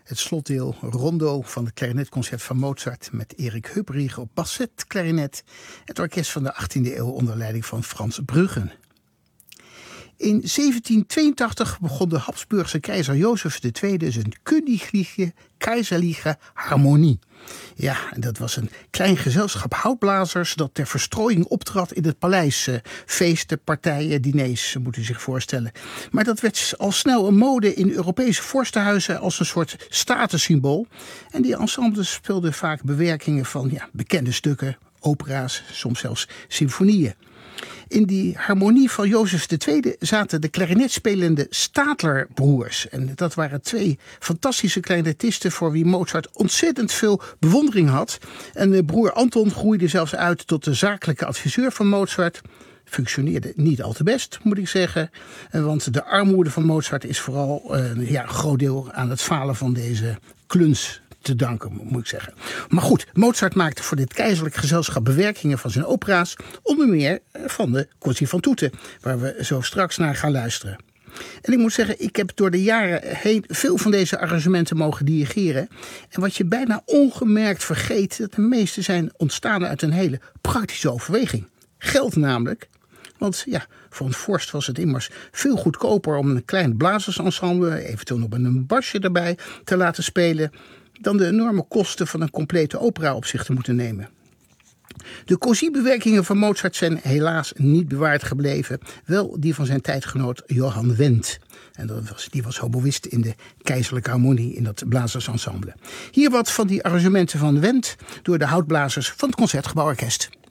Het slotdeel Rondo van het klarinetconcert van Mozart met Erik Hupperich op basset-klarinet. Het orkest van de 18e eeuw onder leiding van Frans Bruggen. In 1782 begon de Habsburgse keizer Jozef II zijn Königliche Kaiserliche Harmonie. Ja, en dat was een klein gezelschap houtblazers dat ter verstrooiing optrad in het paleis. Feesten, partijen, diners, moet u zich voorstellen. Maar dat werd al snel een mode in Europese vorstenhuizen als een soort statussymbool. En die ensembles speelden vaak bewerkingen van bekende stukken, opera's, soms zelfs symfonieën. In die harmonie van Jozef II zaten de klarinetspelende Stadlerbroers. En dat waren twee fantastische klarinetisten voor wie Mozart ontzettend veel bewondering had. En broer Anton groeide zelfs uit tot de zakelijke adviseur van Mozart. Functioneerde niet al te best, moet ik zeggen. Want de armoede van Mozart is vooral een groot deel aan het falen van deze kluns te danken, moet ik zeggen. Maar goed, Mozart maakte voor dit keizerlijk gezelschap bewerkingen van zijn opera's, onder meer van de Così fan tutte, waar we zo straks naar gaan luisteren. En ik moet zeggen, ik heb door de jaren heen veel van deze arrangementen mogen dirigeren. En wat je bijna ongemerkt vergeet, dat de meeste zijn ontstaan uit een hele praktische overweging. Geld namelijk. Want voor een vorst was het immers veel goedkoper om een klein blazersensemble, eventueel nog een basje erbij, te laten spelen, dan de enorme kosten van een complete opera op zich te moeten nemen. De Così-bewerkingen van Mozart zijn helaas niet bewaard gebleven. Wel die van zijn tijdgenoot Johann Wendt. En die was hoboïst in de keizerlijke harmonie in dat blazersensemble. Hier wat van die arrangementen van Wendt door de houtblazers van het Concertgebouworkest.